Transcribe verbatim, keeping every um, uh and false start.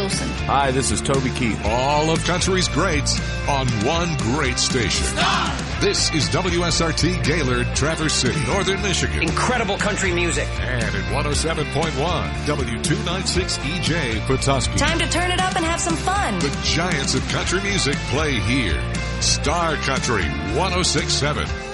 Wilson. Hi, this is Toby Keith. All of country's greats on one great station. Star! This is W S R T Gaylord, Traverse City, Northern Michigan. Incredible country music. And at one oh seven point one, W two ninety-six E J, Petoskey. Time to turn it up and have some fun. The giants of country music play here. Star Country one oh six point seven.